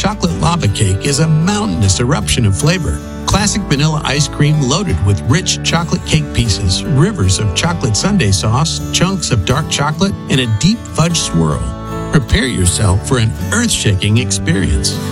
chocolate lava cake is a mountainous eruption of flavor. Classic vanilla ice cream loaded with rich chocolate cake pieces, rivers of chocolate sundae sauce, chunks of dark chocolate, and a deep fudge swirl. Prepare yourself for an earth-shaking experience.